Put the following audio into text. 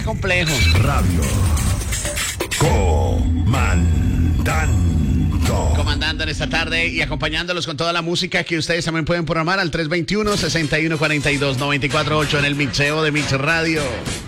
está complejo. Radio Comandando. Comandando en esta tarde y acompañándolos con toda la música que ustedes también pueden programar al 321-6142-948 en el mixeo de Mix Radio.